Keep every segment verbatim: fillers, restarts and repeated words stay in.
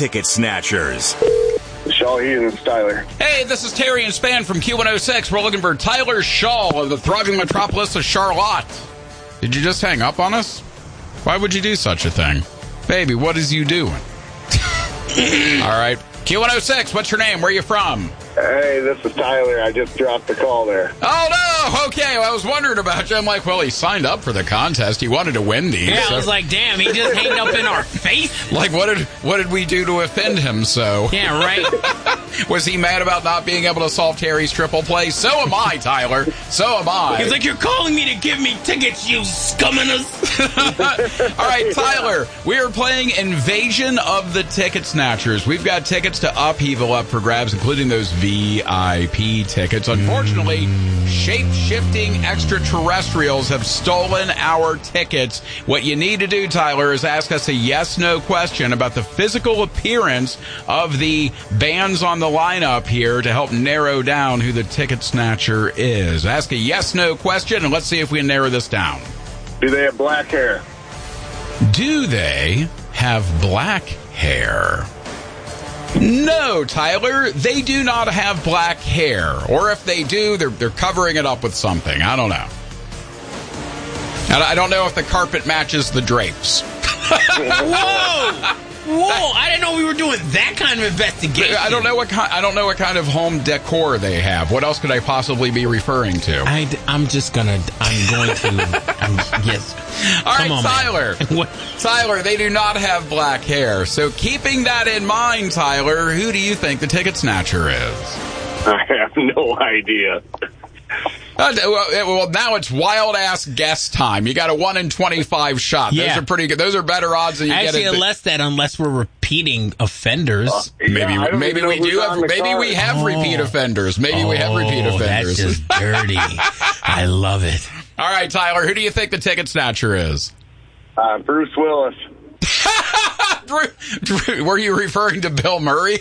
Ticket Snatchers. Shawhees and Styler. Hey, this is Terry and Span from Q one oh six. We're looking for Tyler Shaw of the thriving metropolis of Charlotte. Did you just hang up on us? Why would you do such a thing? Baby, what is you doing? All right. Q one oh six, what's your name? Where are you from? Hey, this is Tyler. I just dropped the call there. Oh, no. Okay, well, I was wondering about you. I'm like, well, he signed up for the contest. He wanted to win these. Yeah, so. I was like, damn, he just hanged up in our face? Like, what did what did we do to offend him so? Yeah, right. Was he mad about not being able to solve Terry's triple play? So am I, Tyler. So am I. He's like, you're calling me to give me tickets, you scumminess. All right, Tyler, we are playing Invasion of the Ticket Snatchers. We've got tickets to Upheaval up for grabs, including those V I P tickets. Unfortunately, shape-shifting extraterrestrials have stolen our tickets. What you need to do, Tyler, is ask us a yes-no question about the physical appearance of the bands on the lineup here to help narrow down who the ticket snatcher is. Ask a yes-no question, and let's see if we can narrow this down. Do they have black hair? Do they have black hair? No, Tyler, they do not have black hair. Or if they do, they're they're covering it up with something. I don't know. And I don't know if the carpet matches the drapes. Whoa! Whoa! I didn't know we were doing that kind of investigation. I don't know what kind. I don't know what kind of home decor they have. What else could I possibly be referring to? I, am just gonna. I'm going to. I'm, yes. All right, Come on, Tyler. What? Tyler, they do not have black hair. So keeping that in mind, Tyler, who do you think the ticket snatcher is? I have no idea. Uh, well, now it's wild-ass guess time. You got a one in twenty-five shot. Yeah. Those are pretty good. Those are better odds than you Actually, get. Actually, less that unless we're repeating offenders. Uh, maybe yeah, maybe we do have maybe we have Oh. repeat offenders. Maybe oh, we have repeat offenders. That's just dirty. I love it. All right, Tyler, who do you think the ticket snatcher is? Uh, Bruce Willis. Drew, Drew, were you referring to Bill Murray?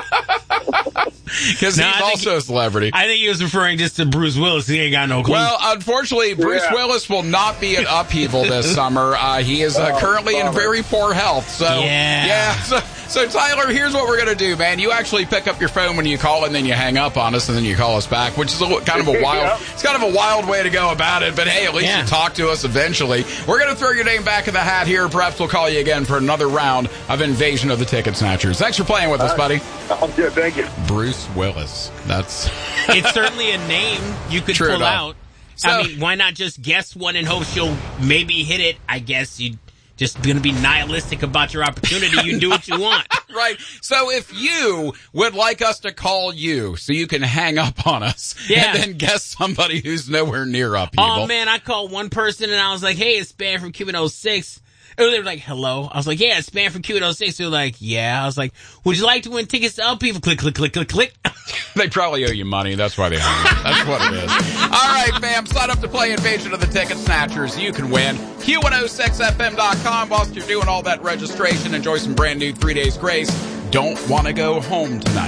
Because No, he's I think also he- a celebrity. I think he was referring just to Bruce Willis. He ain't got no clue. Well, unfortunately, Bruce Yeah. Willis will not be at Upheaval this summer. Uh, he is uh, Oh, currently in bummer. very poor health. So, Yeah. yeah. So, so, Tyler, here's what we're going to do, man. You actually pick up your phone when you call, and then you hang up on us, and then you call us back, which is a, kind of a wild. Yep. It's kind of a wild way to go about it. But hey, at least Yeah. you talk to us eventually. We're going to throw your name back in the hat here. Perhaps we'll call you again for another round of Invasion of the Ticket Snatchers. Thanks for playing with us, buddy. Oh, good, thank you. Bruce Willis. That's It's certainly a name you could True pull enough. out. So- I mean, why not just guess one and hope she'll maybe hit it? I guess you just going to be nihilistic about your opportunity. You do what you want. right. So if you would like us to call you so you can hang up on us Yeah. and then guess somebody who's nowhere near Upheaval. Oh, man, I called one person and I was like, hey, it's Span from Q one oh six. And they were like, hello. I was like, yeah, it's Span from Q one oh six. They were like, yeah. I was like, would you like to win tickets to Upheaval? Click, click, click, click, click. They probably owe you money. That's why they hung up. That's what it is. All right, fam. Sign up to play Invasion of the Ticket Snatchers. You can win. Q one oh six F M dot com. Whilst you're doing all that registration, enjoy some brand new Three Days Grace. Don't want to go home tonight.